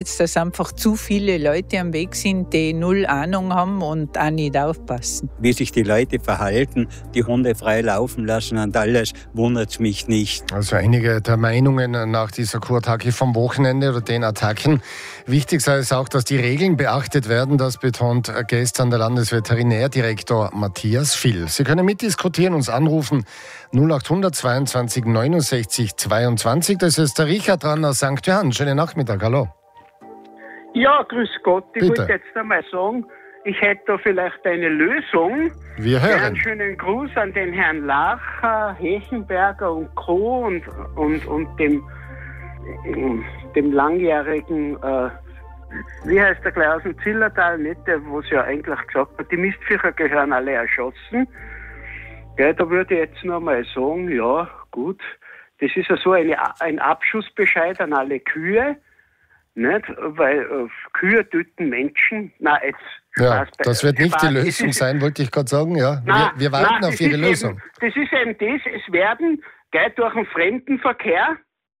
jetzt, dass einfach zu viele Leute am Weg sind, die null Ahnung haben und auch nicht aufpassen. Wie sich die Leute verhalten, die Hunde frei laufen lassen und alles, wundert mich nicht. Also einige der Meinungen nach dieser Kurattacke vom Wochenende oder den Attacken. Wichtig sei es auch, dass die Regeln beachtet werden. Das betont gestern der Landesveterinärdirektor Matthias Vill. Sie können mitdiskutieren, uns anrufen 0800 22 69 22. Das ist der Richard dran aus St. Johann. Schönen Nachmittag, hallo. Ja, grüß Gott. Ich Bitte. wollte jetzt einmal sagen, ich hätte da vielleicht eine Lösung. Wir hören. Einen schönen Gruß an den Herrn Lacher, Hechenberger und Co. und dem langjährigen, wie heißt der gleich aus dem Zillertal, nicht der, wo es ja eigentlich gesagt hat, die Mistviecher gehören alle erschossen. Gell, da würde ich jetzt noch mal sagen, ja, gut, das ist ja so ein Abschussbescheid an alle Kühe, nicht? Weil Kühe töten Menschen. Nein, jetzt Ja, das wird nicht die Lösung sein, wollte ich gerade sagen. Ja. Wir warten auf Ihre Lösung. Das ist eben das, es werden durch den Fremdenverkehr,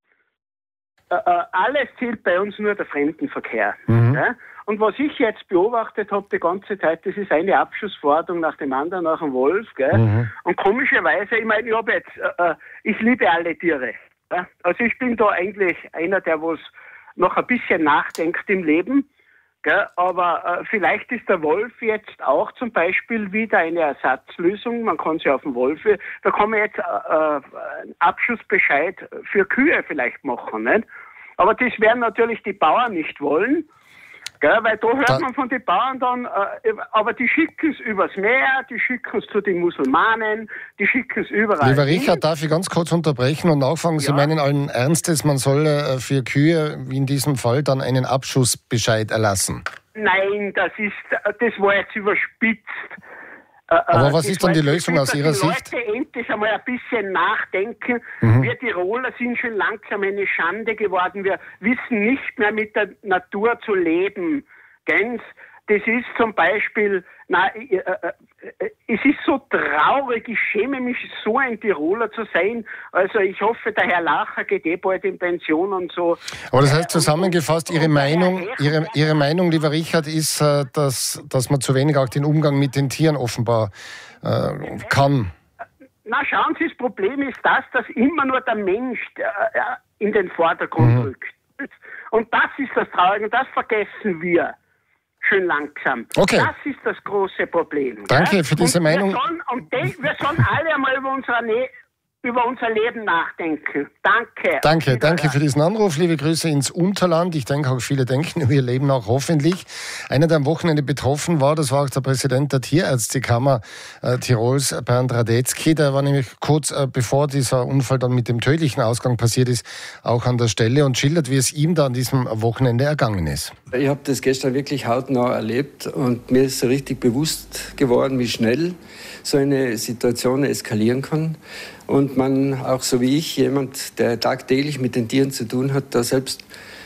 alles zählt bei uns nur der Fremdenverkehr. Ja? Und was ich jetzt beobachtet habe die ganze Zeit, das ist eine Abschussforderung nach dem anderen, nach dem Wolf. Gell? Und komischerweise, ich meine, ich liebe alle Tiere. Ja? Also ich bin da eigentlich einer, der was noch ein bisschen nachdenkt im Leben. Gell? Aber vielleicht ist der Wolf jetzt auch zum Beispiel wieder eine Ersatzlösung. Man kann sich auf den Wolf, da kann man jetzt einen Abschussbescheid für Kühe vielleicht machen. Nicht? Aber das werden natürlich die Bauern nicht wollen. Gell, weil da hört man von den Bauern dann, aber die schicken es übers Meer, die schicken es zu den Musulmanen, die schicken es überall. Lieber Richard, darf ich ganz kurz unterbrechen und nachfragen? Sie meinen allen Ernstes, man soll für Kühe, wie in diesem Fall, dann einen Abschussbescheid erlassen? Nein, das war jetzt überspitzt. Aber was ist dann die Lösung aus Ihrer Sicht? Die Leute endlich einmal ein bisschen nachdenken. Wir Tiroler sind schon langsam eine Schande geworden. Wir wissen nicht mehr mit der Natur zu leben. Ganz. Das ist zum Beispiel, es ist so traurig, ich schäme mich, so ein Tiroler zu sein. Also ich hoffe, der Herr Lacher geht bald in Pension und so. Aber das heißt zusammengefasst, Ihre Meinung, lieber Richard, ist, dass man zu wenig auch den Umgang mit den Tieren offenbar kann. Na, schauen Sie, das Problem ist das, dass immer nur der Mensch in den Vordergrund rückt. Und das ist das Traurige und das vergessen wir. Schön langsam. Okay. Das ist das große Problem. Danke für diese Meinung. Wir sollen alle einmal über unser Leben nachdenken. Danke. Danke für diesen Anruf. Liebe Grüße ins Unterland. Ich denke auch viele denken über ihr Leben auch hoffentlich. Einer, der am Wochenende betroffen war, das war auch der Präsident der Tierärztekammer Tirols, Bernd Radetzky. Der war nämlich kurz bevor dieser Unfall dann mit dem tödlichen Ausgang passiert ist, auch an der Stelle und schildert, wie es ihm da an diesem Wochenende ergangen ist. Ich habe das gestern wirklich hautnah erlebt und mir ist so richtig bewusst geworden, wie schnell so eine Situation eskalieren kann. Und man, auch so wie ich, jemand, der tagtäglich mit den Tieren zu tun hat, da selbst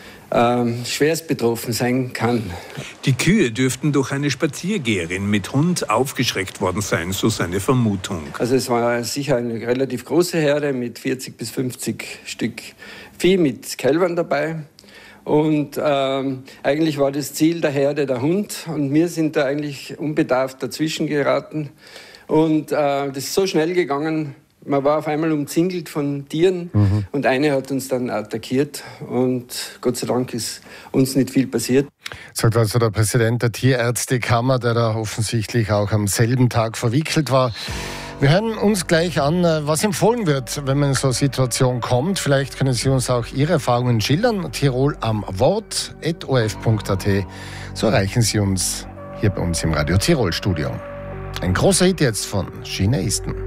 schwerst betroffen sein kann. Die Kühe dürften durch eine Spaziergeherin mit Hund aufgeschreckt worden sein, so seine Vermutung. Also es war sicher eine relativ große Herde mit 40 bis 50 Stück Vieh mit Kälbern dabei. Und eigentlich war das Ziel der Herde der Hund und wir sind da eigentlich unbedarft dazwischen geraten. Und das ist so schnell gegangen, man war auf einmal umzingelt von Tieren und eine hat uns dann attackiert und Gott sei Dank ist uns nicht viel passiert. Sagt also der Präsident der Tierärztekammer, der da offensichtlich auch am selben Tag verwickelt war. Wir hören uns gleich an, was empfohlen wird, wenn man in so eine Situation kommt. Vielleicht können Sie uns auch Ihre Erfahrungen schildern. Tirol am Wort@orf.at. So erreichen Sie uns hier bei uns im Radio Tirol Studio. Ein großer Hit jetzt von Sheena Easton.